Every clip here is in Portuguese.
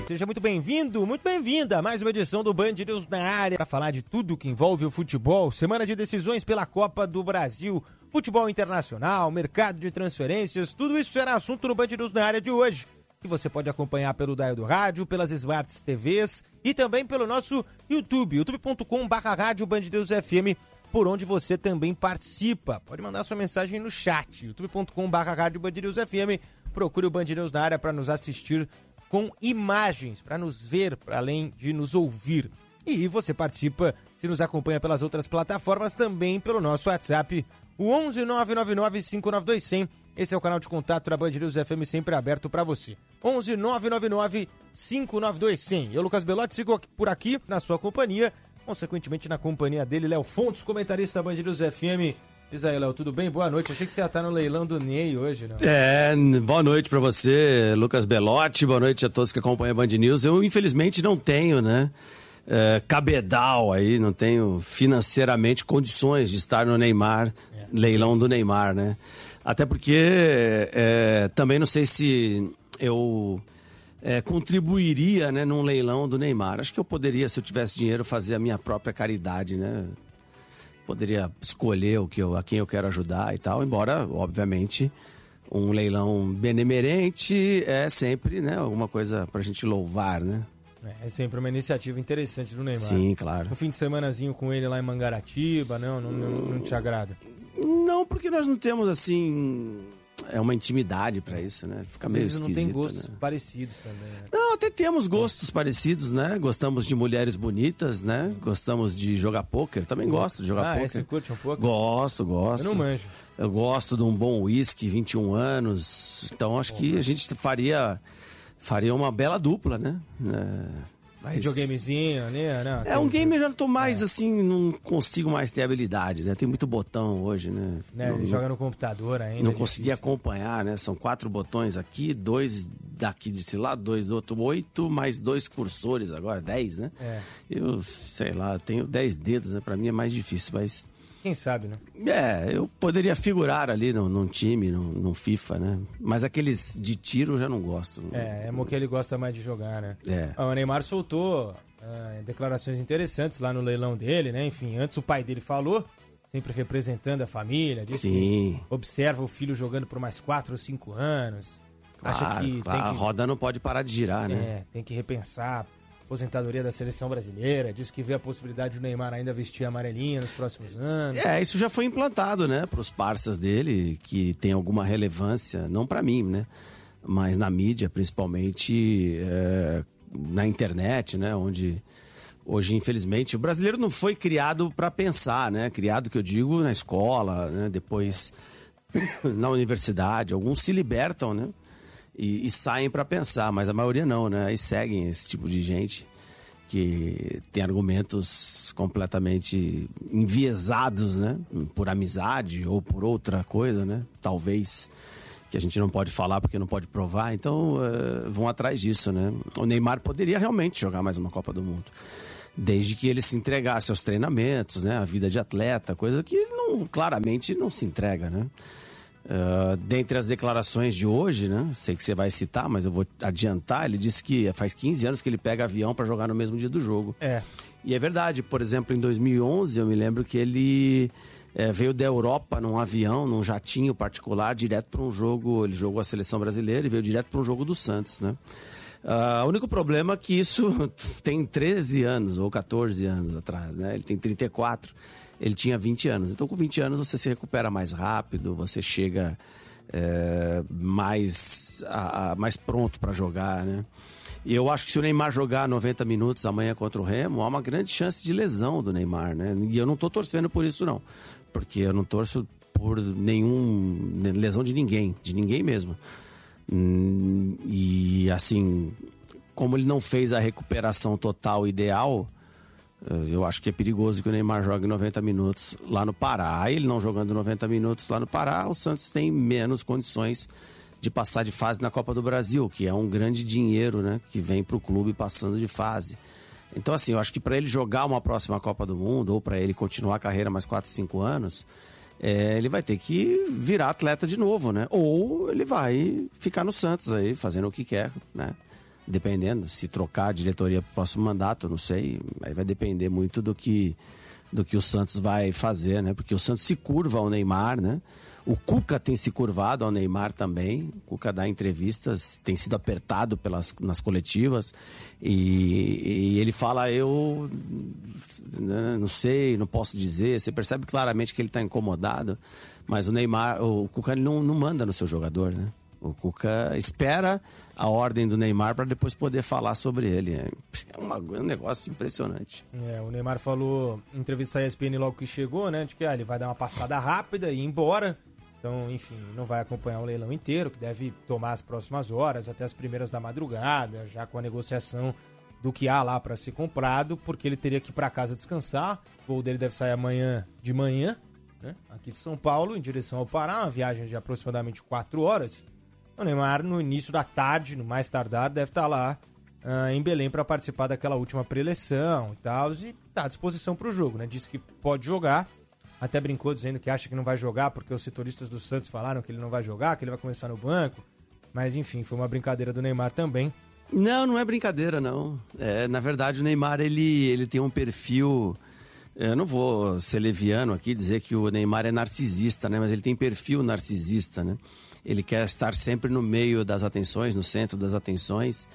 Seja muito bem-vindo, muito bem-vinda a mais uma edição do Band News na área para falar de tudo que envolve o futebol. Semana de decisões pela Copa do Brasil, futebol internacional, mercado de transferências, tudo isso será assunto no Band News na área de hoje, que você pode acompanhar pelo dial do rádio, pelas Smart TVs e também pelo nosso YouTube, youtube.com/rádio Band News FM, por onde você também participa. Pode mandar sua mensagem no chat, youtube.com/rádio Band News FM. Procure o Band News na área para nos assistir com imagens, para nos ver, além de nos ouvir. E você participa, se nos acompanha pelas outras plataformas, também pelo nosso WhatsApp, o 11 999 592 100. Esse é o canal de contato da Band News FM, sempre aberto para você. 11 999 592 100. Eu, Lucas Belotti, sigo por aqui na sua companhia, consequentemente na companhia dele, Léo Fontes, comentarista da Band News FM. Diz aí, Léo, tudo bem? Boa noite. Achei que você ia estar no leilão do Ney hoje, não? Boa noite pra você, Lucas Belotti. Boa noite a todos que acompanham a Band News. Eu, infelizmente, não tenho, cabedal aí, não tenho financeiramente condições de estar no Neymar, leilão do Neymar, né? Até porque também não sei se eu contribuiria, né, num leilão do Neymar. Acho que eu poderia, se eu tivesse dinheiro, fazer a minha própria caridade, né? Poderia escolher a quem eu quero ajudar e tal, embora, obviamente, um leilão benemerente é sempre, né, alguma coisa pra gente louvar, né? É sempre uma iniciativa interessante do Neymar. Sim, claro. Um fim de semanazinho com ele lá em Mangaratiba, não te agrada? Não, porque nós não temos, assim, uma intimidade pra isso, né? Fica meio esquisito. Às vezes não tem gostos parecidos também, né? Não, até temos gostos parecidos, né? Gostamos de mulheres bonitas, né? Gostamos de jogar pôquer. Também gosto de jogar pôquer. Você curte um pouco? Gosto. Eu não manjo. Eu gosto de um bom uísque, 21 anos. Então acho que a gente faria uma bela dupla, né? Videogamezinho, né? Um game eu já não tô mais assim, não consigo mais ter habilidade, né? Tem muito botão hoje, né? Ele joga no computador ainda. Não consegui acompanhar, né? São 4 botões aqui, 2 daqui desse lado, 2 do outro, 8, mais 2 cursores agora, 10, né? Eu, sei lá, tenho 10 dedos, né? Pra mim é mais difícil, mas... Quem sabe, né? Eu poderia figurar ali num time, num FIFA, né? Mas aqueles de tiro eu já não gosto. Que ele gosta mais de jogar, né? O Neymar soltou declarações interessantes lá no leilão dele, né? Enfim, antes o pai dele falou, sempre representando a família, disse que observa o filho jogando por mais 4 ou 5 anos. Acha que a roda não pode parar de girar, né? Tem que repensar aposentadoria da seleção brasileira, diz que vê a possibilidade do Neymar ainda vestir amarelinha nos próximos anos. Isso já foi implantado, né, pros parceiros dele, que tem alguma relevância, não pra mim, né, mas na mídia, principalmente na internet, né, onde hoje, infelizmente, o brasileiro não foi criado pra pensar, né, criado, que eu digo, na escola, né, depois na universidade, alguns se libertam, né, e saem para pensar, mas a maioria não, né? Aí seguem esse tipo de gente que tem argumentos completamente enviesados, né? Por amizade ou por outra coisa, né? Talvez, que a gente não pode falar porque não pode provar, então vão atrás disso, né? O Neymar poderia realmente jogar mais uma Copa do Mundo, desde que ele se entregasse aos treinamentos, né? A vida de atleta, coisa que ele claramente não se entrega, né? Dentre as declarações de hoje, né? Sei que você vai citar, mas eu vou adiantar. Ele disse que faz 15 anos que ele pega avião para jogar no mesmo dia do jogo. E é verdade. Por exemplo, em 2011, eu me lembro que ele veio da Europa num avião, num jatinho particular, direto para um jogo. Ele jogou a seleção brasileira e veio direto para um jogo do Santos, né? O único problema é que isso tem 13 anos ou 14 anos atrás, né? Ele tem 34. Ele tinha 20 anos. Então, com 20 anos, você se recupera mais rápido, você chega mais pronto para jogar, né? E eu acho que se o Neymar jogar 90 minutos amanhã contra o Remo, há uma grande chance de lesão do Neymar, né? E eu não tô torcendo por isso, não. Porque eu não torço por lesão de ninguém mesmo. E, assim, como ele não fez a recuperação total ideal, eu acho que é perigoso que o Neymar jogue 90 minutos lá no Pará. Aí ele não jogando 90 minutos lá no Pará, o Santos tem menos condições de passar de fase na Copa do Brasil, que é um grande dinheiro, né, que vem para o clube passando de fase. Então, assim, eu acho que para ele jogar uma próxima Copa do Mundo, ou para ele continuar a carreira mais 4, 5 anos, ele vai ter que virar atleta de novo, né? Ou ele vai ficar no Santos aí, fazendo o que quer, né? dependendo, se trocar a diretoria para o próximo mandato, não sei, aí vai depender muito do que o Santos vai fazer, né? Porque o Santos se curva ao Neymar, né? O Cuca tem se curvado ao Neymar também. O Cuca dá entrevistas, tem sido apertado nas coletivas e ele fala, eu não sei, não posso dizer. Você percebe claramente que ele está incomodado, mas o Cuca ele não manda no seu jogador, né? O Cuca espera a ordem do Neymar para depois poder falar sobre ele. É um negócio impressionante. O Neymar falou em entrevista à ESPN logo que chegou, né? De que ele vai dar uma passada rápida e ir embora. Então, enfim, não vai acompanhar o leilão inteiro, que deve tomar as próximas horas, até as primeiras da madrugada, já com a negociação do que há lá para ser comprado, porque ele teria que ir para casa descansar. O voo dele deve sair amanhã de manhã, né? Aqui de São Paulo, em direção ao Pará, uma viagem de aproximadamente 4 horas. O Neymar, no início da tarde, no mais tardar, deve estar lá em Belém para participar daquela última pré-eleição e tal, e está à disposição para o jogo, né? Disse que pode jogar, até brincou dizendo que acha que não vai jogar porque os setoristas do Santos falaram que ele não vai jogar, que ele vai começar no banco, mas enfim, foi uma brincadeira do Neymar também. Não é brincadeira, não. Na verdade, o Neymar, ele tem um perfil... Eu não vou ser leviano aqui, dizer que o Neymar é narcisista, né? Mas ele tem perfil narcisista, né? Ele quer estar sempre no meio das atenções, no centro das atenções.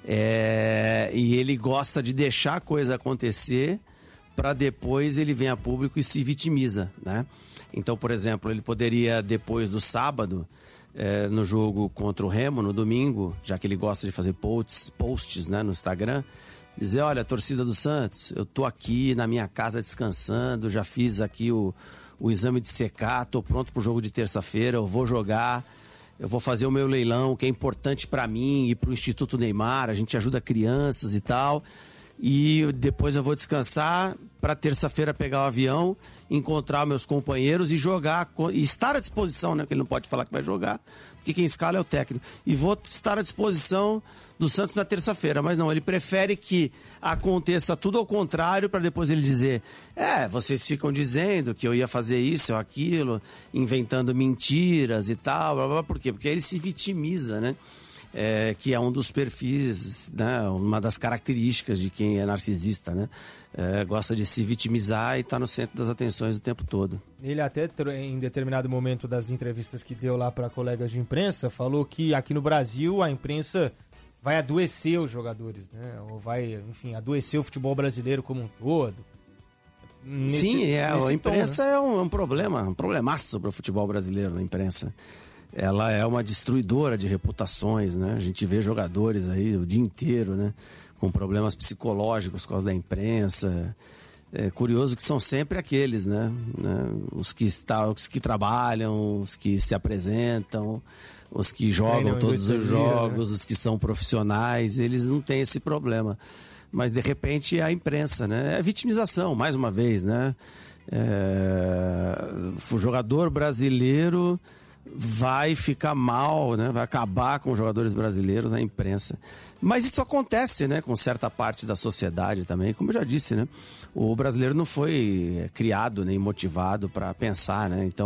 E ele gosta de deixar a coisa acontecer para depois ele vem a público e se vitimiza, né? Então, por exemplo, ele poderia, depois do sábado, no jogo contra o Remo, no domingo, já que ele gosta de fazer posts, né, no Instagram, dizer, olha, torcida do Santos, eu tô aqui na minha casa descansando, já fiz aqui o exame de CK, tô pronto pro jogo de terça-feira, eu vou jogar, eu vou fazer o meu leilão, que é importante para mim e pro Instituto Neymar, a gente ajuda crianças e tal, e depois eu vou descansar para terça-feira pegar o avião, encontrar meus companheiros e jogar, e estar à disposição, né, porque ele não pode falar que vai jogar, porque quem escala é o técnico, e vou estar à disposição do Santos na terça-feira, mas não, ele prefere que aconteça tudo ao contrário para depois ele dizer, vocês ficam dizendo que eu ia fazer isso ou aquilo, inventando mentiras e tal, blá, blá, por quê? Porque aí ele se vitimiza, né? Que é um dos perfis, né? Uma das características de quem é narcisista, né? Gosta de se vitimizar e está no centro das atenções o tempo todo. Ele até, em determinado momento das entrevistas que deu lá para colegas de imprensa, falou que aqui no Brasil a imprensa vai adoecer os jogadores, né? Ou vai, enfim, adoecer o futebol brasileiro como um todo. A imprensa, né? É um problemaço sobre o futebol brasileiro, a imprensa. Ela é uma destruidora de reputações, né? A gente vê jogadores aí o dia inteiro, né? Com problemas psicológicos por causa da imprensa. É curioso que são sempre aqueles, né? Os que trabalham, os que se apresentam, os que jogam todos os jogos, né? Os que são profissionais, eles não têm esse problema. Mas, de repente, a imprensa, né? É vitimização, mais uma vez, né? O jogador brasileiro vai ficar mal, né? Vai acabar com os jogadores brasileiros na imprensa. Mas isso acontece, né? Com certa parte da sociedade também, como eu já disse, né? O brasileiro não foi criado nem motivado para pensar, né? Então,